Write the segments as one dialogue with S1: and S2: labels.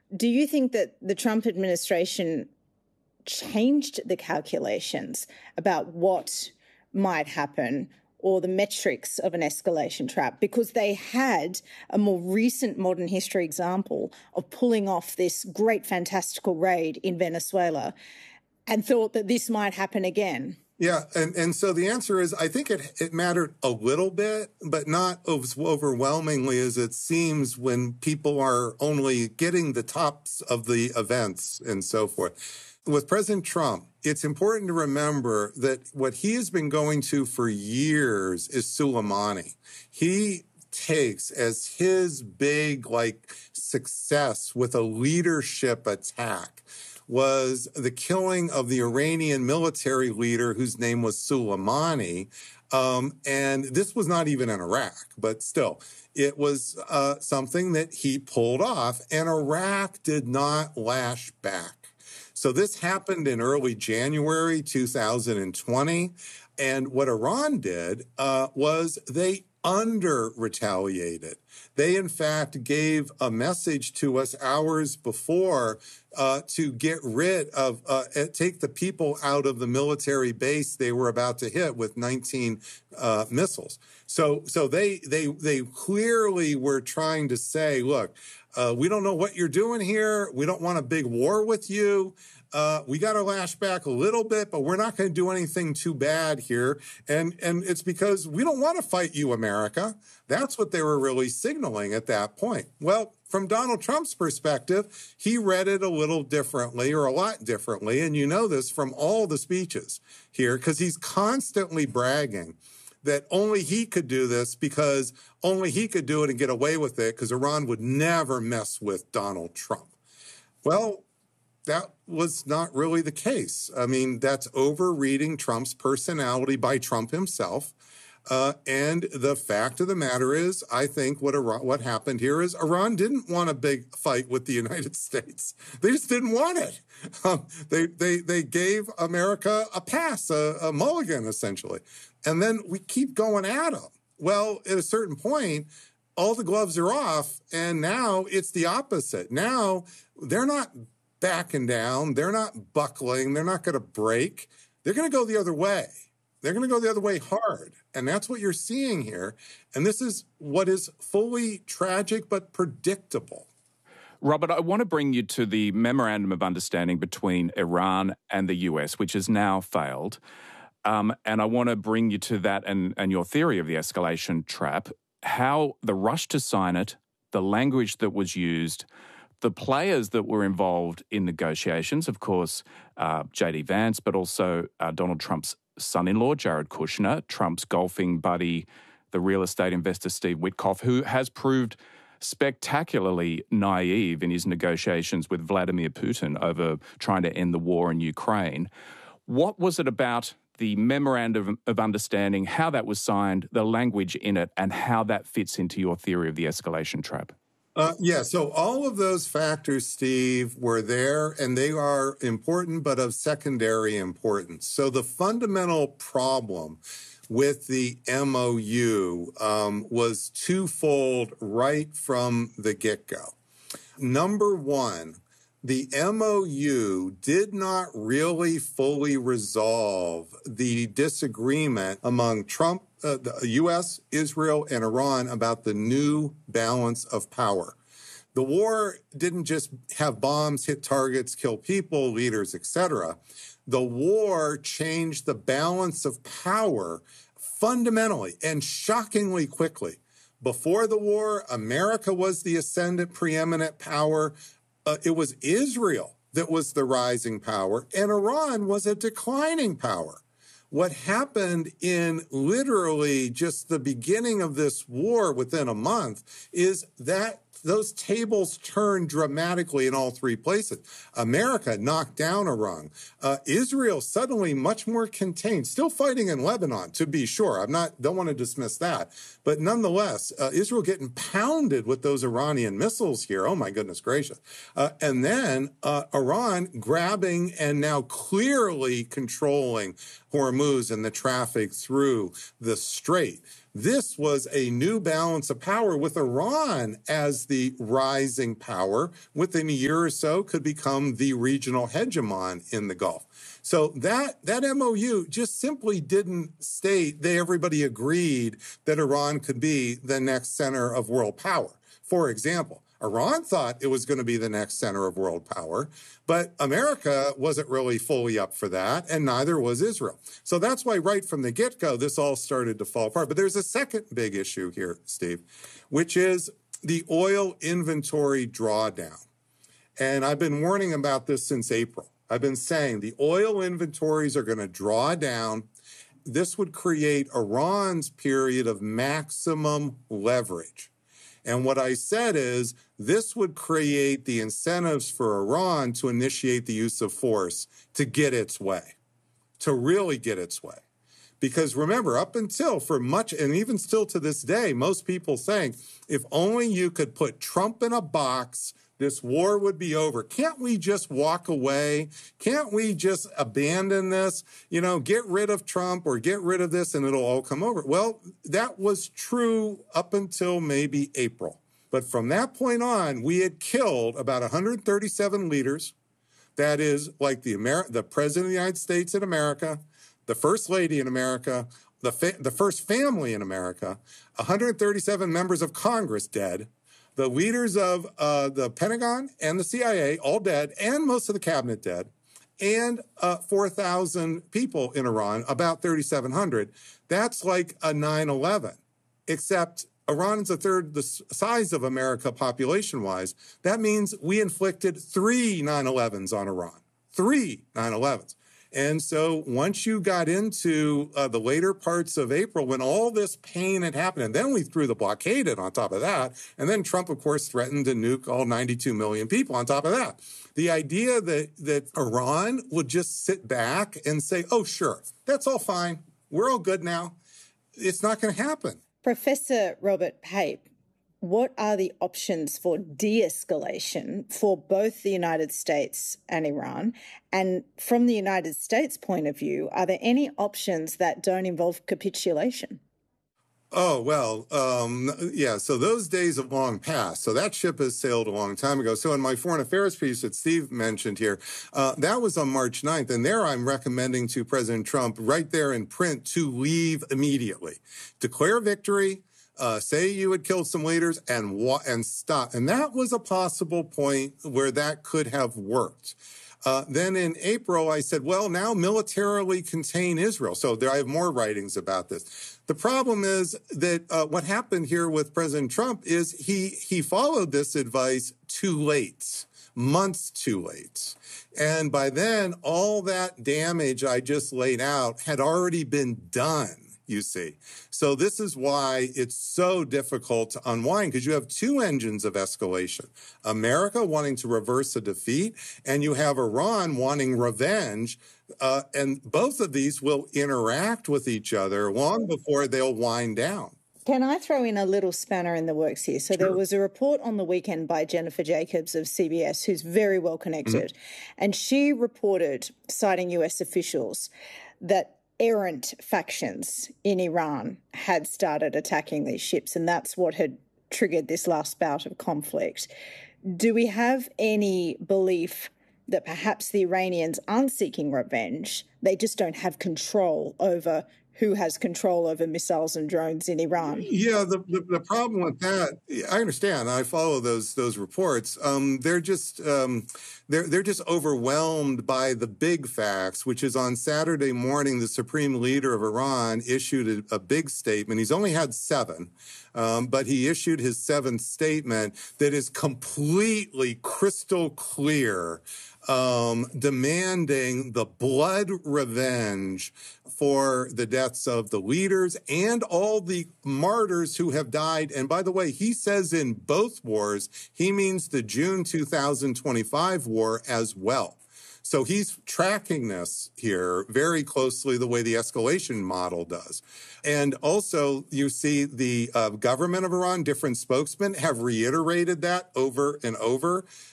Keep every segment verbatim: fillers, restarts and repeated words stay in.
S1: Do you think that the Trump administration changed the calculations about what might happen or the metrics of an escalation trap, because they had a more recent modern history example of pulling off this great fantastical raid in Venezuela and thought that this might happen again?
S2: Yeah, and, and so the answer is, I think it it mattered a little bit, but not as overwhelmingly as it seems when people are only getting the tops of the events and so forth. With President Trump, it's important to remember that what he has been going to for years is Soleimani. He takes as his big, like, success with a leadership attack was the killing of the Iranian military leader whose name was Soleimani. Um, and this was not even in Iraq, but still, it was uh, something that he pulled off, and Iraq did not lash back. So this happened in early January two thousand twenty. And what Iran did uh, was they under-retaliated. They, in fact, gave a message to us hours before uh, to get rid of, uh, take the people out of the military base they were about to hit with nineteen uh, missiles. So, so they, they, they clearly were trying to say, look, uh, we don't know what you're doing here. We don't want a big war with you. Uh, we got to lash back a little bit, but we're not going to do anything too bad here. And, and it's because we don't want to fight you, America. That's what they were really signaling at that point. Well, from Donald Trump's perspective, he read it a little differently, or a lot differently. And you know this from all the speeches here, because he's constantly bragging that only he could do this because only he could do it and get away with it because Iran would never mess with Donald Trump. Well, that was not really the case. I mean, that's overreading Trump's personality by Trump himself. Uh, and the fact of the matter is, I think what Iran, what happened here is Iran didn't want a big fight with the United States. They just didn't want it. Um, they, they, they gave America a pass, a, a mulligan, essentially. And then we keep going at them. Well, at a certain point, all the gloves are off, and now it's the opposite. Now they're not backing down. They're not buckling. They're not going to break. They're going to go the other way. They're going to go the other way hard. And that's what you're seeing here. And this is what is fully tragic but predictable.
S3: Robert, I want to bring you to the Memorandum of Understanding between Iran and the U S, which has now failed. Um, and I want to bring you to that and, and your theory of the escalation trap, how the rush to sign it, the language that was used, the players that were involved in negotiations, of course, uh, J D Vance, but also uh, Donald Trump's son-in-law, Jared Kushner, Trump's golfing buddy, the real estate investor Steve Witkoff, who has proved spectacularly naive in his negotiations with Vladimir Putin over trying to end the war in Ukraine. What was it about the Memorandum of Understanding, how that was signed, the language in it, and how that fits into your theory of the escalation trap?
S2: Uh, yeah, so all of those factors, Steve, were there, and they are important, but of secondary importance. So the fundamental problem with the M O U um, was twofold right from the get-go. Number one, the M O U did not really fully resolve the disagreement among Trump, uh, the U S, Israel, and Iran about the new balance of power. The war didn't just have bombs hit targets, kill people, leaders, et cetera. The war changed the balance of power fundamentally and shockingly quickly. Before the war, America was the ascendant, preeminent power. Uh, it was Israel that was the rising power, and Iran was a declining power. What happened in literally just the beginning of this war within a month is that those tables turned dramatically in all three places. America knocked down a rung. Uh, Israel suddenly much more contained, still fighting in Lebanon, to be sure. I'm not, don't want to dismiss that. But nonetheless, uh, Israel getting pounded with those Iranian missiles here. Oh, my goodness gracious. Uh, and then uh, Iran grabbing and now clearly controlling Hormuz and the traffic through the strait. This was a new balance of power with Iran as the rising power. Within a year or so, could become the regional hegemon in the Gulf. So that, that M O U just simply didn't state that everybody agreed that Iran could be the next center of world power. For example, Iran thought it was going to be the next center of world power, but America wasn't really fully up for that, and neither was Israel. So that's why right from the get-go, this all started to fall apart. But there's a second big issue here, Steve, which is the oil inventory drawdown. And I've been warning about this since April. I've been saying the oil inventories are going to draw down. This would create Iran's period of maximum leverage. And what I said is this would create the incentives for Iran to initiate the use of force to get its way, to really get its way. Because remember, up until for much, and even still to this day, most people think if only you could put Trump in a box, this war would be over. Can't we just walk away? Can't we just abandon this? You know, get rid of Trump or get rid of this and it'll all come over. Well, that was true up until maybe April. But from that point on, we had killed about one hundred thirty-seven leaders. That is like the Amer- the President of the United States in America, the First Lady in America, the, fa- the first family in America, one hundred thirty-seven members of Congress dead, the leaders of uh, the Pentagon and the C I A all dead, and most of the cabinet dead, and uh, four thousand people in Iran, about thirty-seven hundred. That's like a nine eleven, except Iran's a third the size of America population-wise. That means we inflicted three nine elevens on Iran, three nine elevens. And so once you got into uh, the later parts of April, when all this pain had happened, and then we threw the blockade in on top of that, and then Trump, of course, threatened to nuke all ninety-two million people on top of that. The idea that, that Iran would just sit back and say, oh, sure, that's all fine. We're all good now. It's not going to happen.
S1: Professor Robert Pape, what are the options for de-escalation for both the United States and Iran? And from the United States' point of view, are there any options that don't involve capitulation?
S2: Oh, well, um, yeah, so those days have long passed. So that ship has sailed a long time ago. So in my foreign affairs piece that Steve mentioned here, uh, that was on March ninth. And there I'm recommending to President Trump right there in print to leave immediately, declare victory, Uh, say you had killed some leaders and wa- and stop. And that was a possible point where that could have worked. Uh, then in April, I said, well, now militarily contain Israel. So there, I have more writings about this. The problem is that uh, what happened here with President Trump is he he followed this advice too late, months too late. And by then, all that damage I just laid out had already been done. You see. So this is why it's so difficult to unwind, because you have two engines of escalation. America wanting to reverse a defeat, and you have Iran wanting revenge. Uh, and both of these will interact with each other long before they'll wind down.
S1: Can I throw in a little spanner in the works here? So sure. There was a report on the weekend by Jennifer Jacobs of C B S, who's very well connected, mm-hmm. and she reported, citing U S officials, that errant factions in Iran had started attacking these ships, and that's what had triggered this last bout of conflict. Do we have any belief that perhaps the Iranians aren't seeking revenge? They just don't have control over who has control over missiles and drones in Iran?
S2: Yeah, the, the, the problem with that, I understand. I follow those those reports. Um, they're just um, they're they're just overwhelmed by the big facts, which is on Saturday morning, the supreme leader of Iran issued a, a big statement. He's only had seven, um, but he issued his seventh statement that is completely crystal clear, um, demanding the blood revenge for the deaths of the leaders and all the martyrs who have died. And by the way, he says in both wars, he means the June two thousand twenty-five war as well. So he's tracking this here very closely the way the escalation model does. And also, you see the uh, government of Iran, different spokesmen have reiterated that over and over.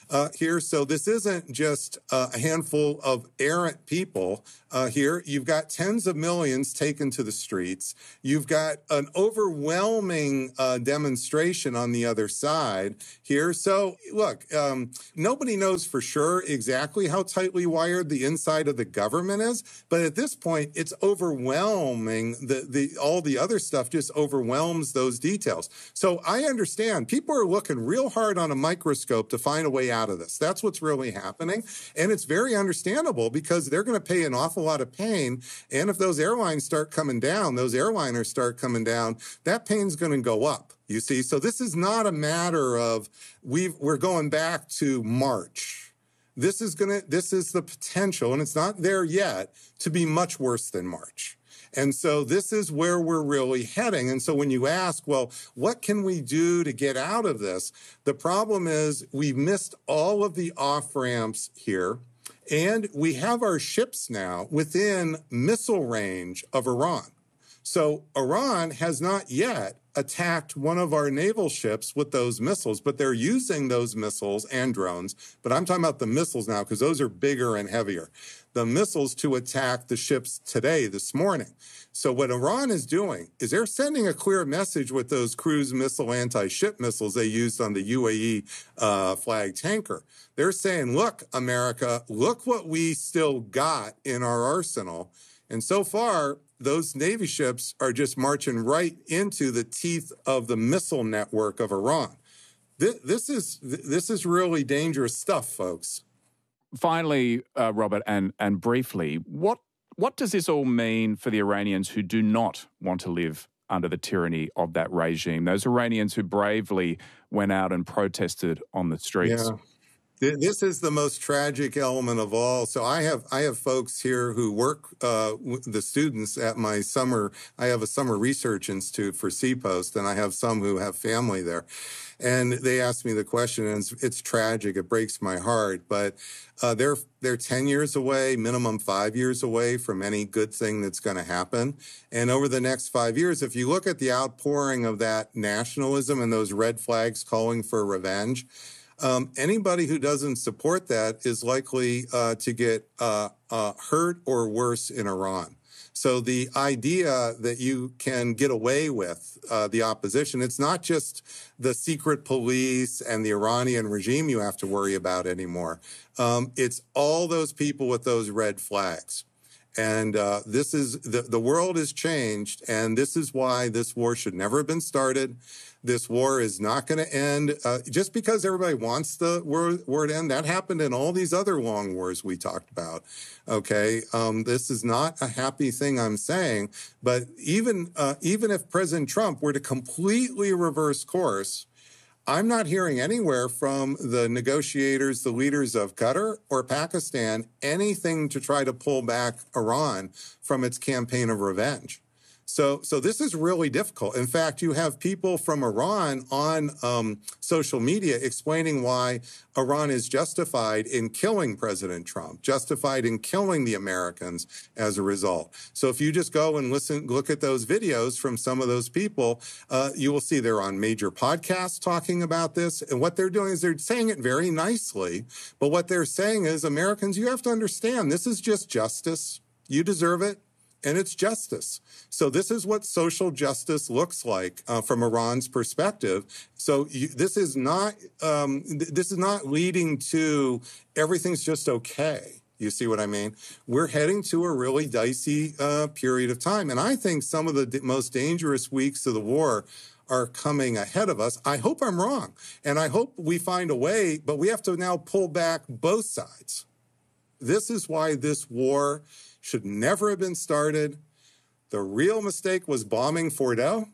S2: uh, here. So this isn't just uh, a handful of errant people uh, here. You've got tens of millions taken to the streets. You've got an overwhelming uh, demonstration on the other side here. So look, um, nobody knows for sure exactly how tightly wired the inside of the government is, but at this point, it's overwhelming. The, the all the other stuff just overwhelms those details. So I understand people are looking real hard on a microscope to find a way out of this. That's what's really happening. And it's very understandable because they're going to pay an awful lot of pain. And if those airlines start coming down, those airliners start coming down, that pain's going to go up, you see. So this is not a matter of we've, we're going back to March. This is going to, this is the potential, and it's not there yet, to be much worse than March. And so this is where we're really heading. And so when you ask, well, what can we do to get out of this? The problem is we've missed all of the off-ramps here, and we have our ships now within missile range of Iran. So Iran has not yet attacked one of our naval ships with those missiles, but they're using those missiles and drones. But I'm talking about the missiles now because those are bigger and heavier. The missiles to attack the ships today, this morning. So what Iran is doing is they're sending a clear message with those cruise missile anti-ship missiles they used on the U A E uh, flag tanker. They're saying, look, America, look what we still got in our arsenal. And so far, those Navy ships are just marching right into the teeth of the missile network of Iran. This, this is this is really dangerous stuff, folks.
S3: Finally, uh, Robert, and and briefly, what what does this all mean for the Iranians who do not want to live under the tyranny of that regime? Those Iranians who bravely went out and protested on the streets.
S2: Yeah. This is the most tragic element of all. So I have I have folks here who work, uh, with the students at my summer, I have a summer research institute for Seapost, and I have some who have family there. And they asked me the question, and it's, it's tragic. It breaks my heart. But uh, they're they're ten years away, minimum five years away from any good thing that's going to happen. And over the next five years, if you look at the outpouring of that nationalism and those red flags calling for revenge, Um, anybody who doesn't support that is likely uh, to get uh, uh, hurt or worse in Iran. So the idea that you can get away with uh, the opposition, it's not just the secret police and the Iranian regime you have to worry about anymore. Um, it's all those people with those red flags. And uh, this is the, the world has changed, and this is why this war should never have been started. This war is not going to end uh, just because everybody wants the war, war to end. That happened in all these other long wars we talked about. Okay, um, this is not a happy thing I'm saying, but even uh, even if President Trump were to completely reverse course, I'm not hearing anywhere from the negotiators, the leaders of Qatar or Pakistan, anything to try to pull back Iran from its campaign of revenge. So, so this is really difficult. In fact, you have people from Iran on um, social media explaining why Iran is justified in killing President Trump, justified in killing the Americans as a result. So if you just go and listen, look at those videos from some of those people, uh, you will see they're on major podcasts talking about this. And what they're doing is they're saying it very nicely. But what they're saying is, Americans, you have to understand, this is just justice. You deserve it. And it's justice. So this is what social justice looks like uh, from Iran's perspective. So you, this is not um, th- this is not leading to everything's just okay. You see what I mean? We're heading to a really dicey uh, period of time. And I think some of the d- most dangerous weeks of the war are coming ahead of us. I hope I'm wrong. And I hope we find a way, but we have to now pull back both sides. This is why this war should never have been started. The real mistake was bombing Fordo.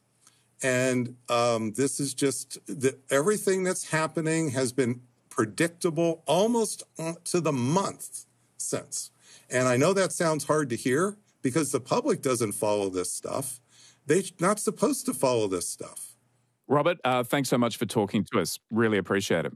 S2: And um, this is just, the, everything that's happening has been predictable almost to the month since. And I know that sounds hard to hear because the public doesn't follow this stuff. They're not supposed to follow this stuff.
S3: Robert, uh, thanks so much for talking to us. Really appreciate it.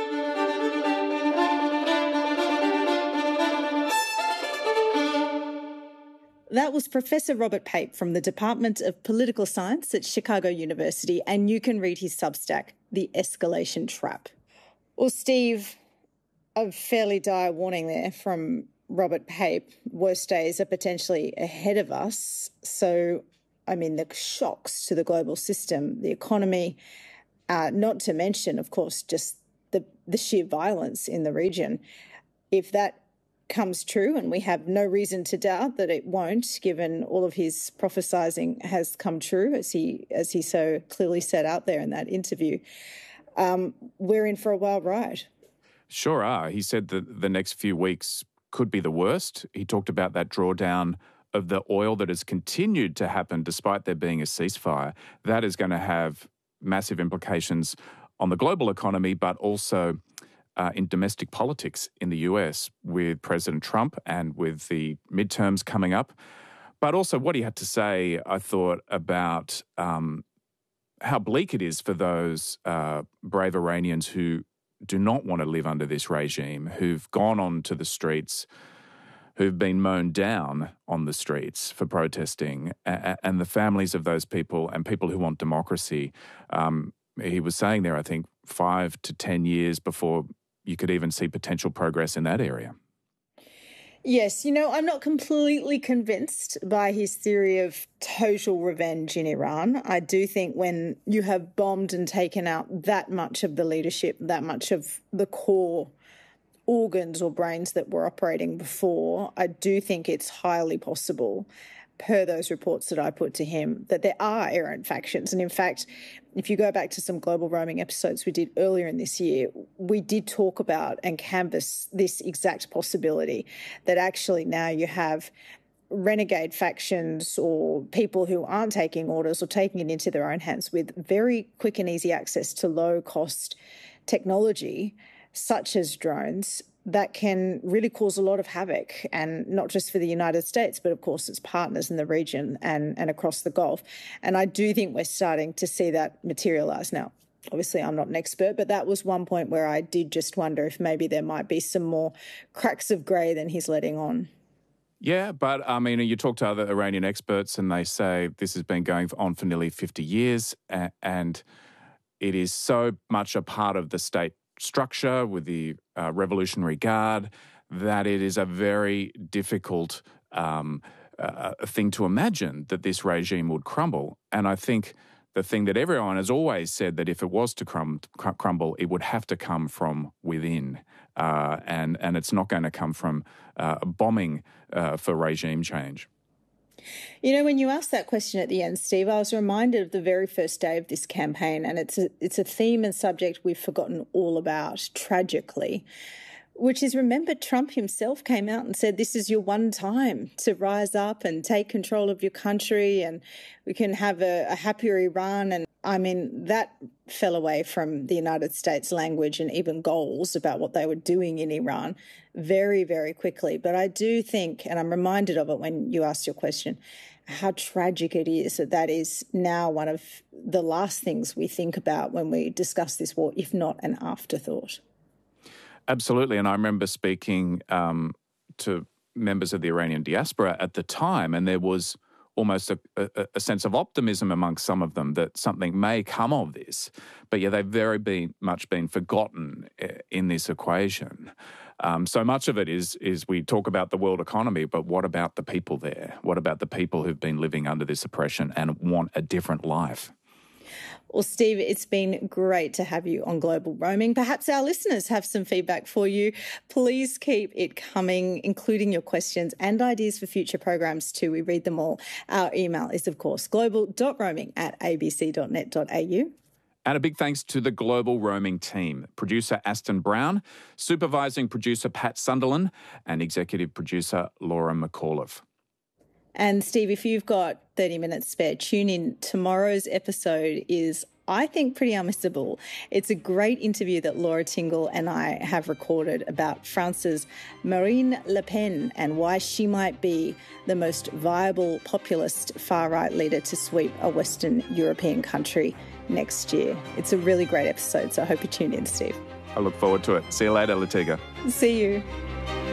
S1: That was Professor Robert Pape from the Department of Political Science at Chicago University, and you can read his Substack, The Escalation Trap. Well, Steve, a fairly dire warning there from Robert Pape. Worst days are potentially ahead of us. So, I mean, the shocks to the global system, the economy, uh, not to mention, of course, just the, the sheer violence in the region. If that comes true, and we have no reason to doubt that it won't, given all of his prophesizing has come true, as he as he so clearly set out there in that interview, um, we're in for a wild ride.
S3: Sure are. He said that the next few weeks could be the worst. He talked about that drawdown of the oil that has continued to happen despite there being a ceasefire. That is going to have massive implications on the global economy, but also Uh, in domestic politics in the U S with President Trump and with the midterms coming up. But also what he had to say, I thought, about um, how bleak it is for those uh, brave Iranians who do not want to live under this regime, who've gone onto the streets, who've been mown down on the streets for protesting, a- and the families of those people and people who want democracy. Um, he was saying there, I think, five to ten years before you could even see potential progress in that area.
S1: Yes, you know, I'm not completely convinced by his theory of total revenge in Iran. I do think when you have bombed and taken out that much of the leadership, that much of the core organs or brains that were operating before, I do think it's highly possible, per those reports that I put to him, that there are errant factions. And in fact, if you go back to some global roaming episodes we did earlier in this year, we did talk about and canvass this exact possibility that actually now you have renegade factions or people who aren't taking orders or taking it into their own hands with very quick and easy access to low-cost technology, such as drones, that can really cause a lot of havoc, and not just for the United States, but of course its partners in the region and, and across the Gulf. And I do think we're starting to see that materialise now. Obviously, I'm not an expert, but that was one point where I did just wonder if maybe there might be some more cracks of grey than he's letting on.
S3: Yeah, but I mean, you talk to other Iranian experts and they say this has been going on for nearly fifty years, and it is so much a part of the state structure with the uh, Revolutionary Guard that it is a very difficult um, uh, thing to imagine that this regime would crumble. And I think the thing that everyone has always said, that if it was to crum- cr- crumble, it would have to come from within. Uh, and, and it's not going to come from uh, bombing uh, for regime change.
S1: You know, when you asked that question at the end, Steve, I was reminded of the very first day of this campaign, and it's a, it's a theme and subject we've forgotten all about, tragically, which is, remember, Trump himself came out and said this is your one time to rise up and take control of your country and we can have a, a happier Iran. And I mean, that fell away from the United States language and even goals about what they were doing in Iran very, very quickly. But I do think, and I'm reminded of it when you asked your question, how tragic it is that that is now one of the last things we think about when we discuss this war, if not an afterthought.
S3: Absolutely. And I remember speaking um, to members of the Iranian diaspora at the time, and there was almost a, a, a sense of optimism amongst some of them that something may come of this. But yeah, they've very been, much been forgotten in this equation. Um, so much of it is, is we talk about the world economy, but what about the people there? What about the people who've been living under this oppression and want a different life?
S1: Well, Steve, it's been great to have you on Global Roaming. Perhaps our listeners have some feedback for you. Please keep it coming, including your questions and ideas for future programs too. We read them all. Our email is, of course, global dot roaming at a b c dot net dot a u.
S3: And a big thanks to the Global Roaming team, producer Aston Brown, supervising producer Pat Sunderland, and executive producer Laura McAuliffe.
S1: And Steve, if you've got thirty minutes spare, tune in. Tomorrow's episode is, I think, pretty unmissable. It's a great interview that Laura Tingle and I have recorded about France's Marine Le Pen and why she might be the most viable populist far-right leader to sweep a Western European country next year. It's a really great episode, so I hope you tune in, Steve.
S3: I look forward to it. See you later, Latiga.
S1: See you.